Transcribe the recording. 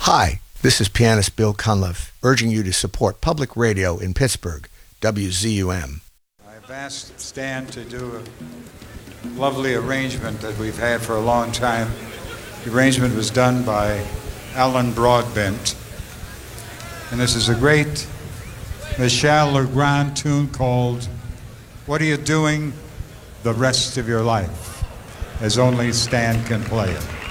Hi, this is pianist Bill Cunliffe, urging you to support public radio in Pittsburgh, WZUM. I've asked Stan to do a lovely arrangement that we've had for a long time. The arrangement was done by Alan Broadbent. And this is a great Michel Legrand tune called What Are You Doing the Rest of Your Life, as only Stan can play it.